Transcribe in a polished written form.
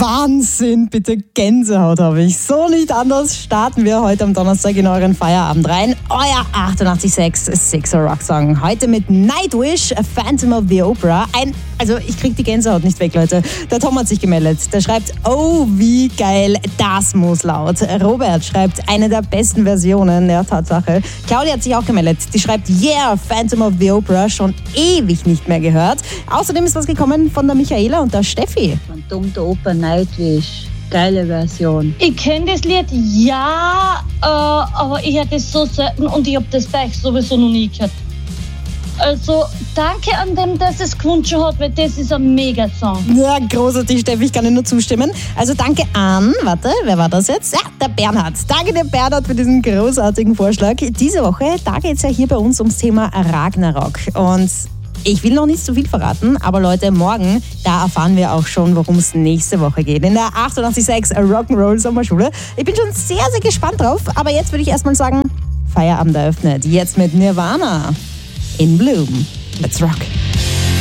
Wahnsinn, bitte Gänsehaut habe ich. So nicht anders starten wir heute am Donnerstag in euren Feierabend rein. Euer 88.6 Sixer Rock Song. Heute mit Nightwish, Phantom of the Opera. Also ich krieg die Gänsehaut nicht weg, Leute. Der Tom hat sich gemeldet. Der schreibt, oh wie geil, das muss laut. Robert schreibt, eine der besten Versionen, ja Tatsache. Claudia hat sich auch gemeldet. Die schreibt, yeah, Phantom of the Opera, schon ewig nicht mehr gehört. Außerdem ist was gekommen von der Michaela und der Steffi. Phantom der Oper Nightwish. Geile Version. Ich kenne das Lied, ja, aber ich höre das so selten und ich habe das bei euch sowieso noch nie gehört. Also danke an dem, dass es gewünscht hat, weil das ist ein Mega-Song. Ja, großartig, Steffi, ich kann dir nur zustimmen. Also danke an, wer war das jetzt? Ja, der Bernhard. Danke dir, Bernhard, für diesen großartigen Vorschlag. Diese Woche, da geht es ja hier bei uns ums Thema Ragnarok. Und ich will noch nicht zu viel verraten, aber Leute, morgen, da erfahren wir auch schon, worum es nächste Woche geht. In der 88.6 Rock'n'Roll Sommerschule. Ich bin schon sehr, sehr gespannt drauf, aber jetzt würde ich erstmal sagen, Feierabend eröffnet. Jetzt mit Nirvana. In Bloom. Let's rock.